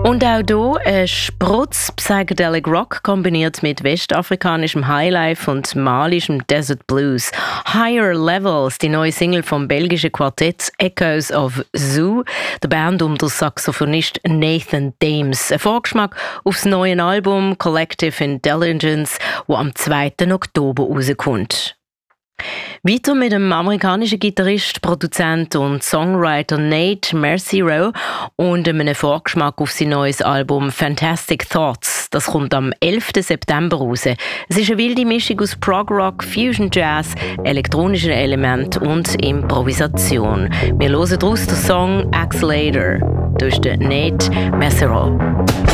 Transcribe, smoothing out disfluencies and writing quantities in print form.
Und auch hier ein Sprutz Psychedelic Rock kombiniert mit westafrikanischem Highlife und malischem Desert Blues. Higher Levels, die neue Single vom belgischen Quartett Echoes of Zoo, der Band um den Saxophonist Nathan Dames. Ein Vorgeschmack aufs neue Album Collective Intelligence, das am 2. Oktober rauskommt. Weiter mit dem amerikanischen Gitarrist, Produzent und Songwriter Nate Mercero und einem Vorgeschmack auf sein neues Album Fantastic Thoughts. Das kommt am 11. September raus. Es ist eine wilde Mischung aus Prog-Rock, Fusion Jazz, elektronischen Elementen und Improvisation. Wir hören daraus den Song Accelerator durch den Nate Mercero.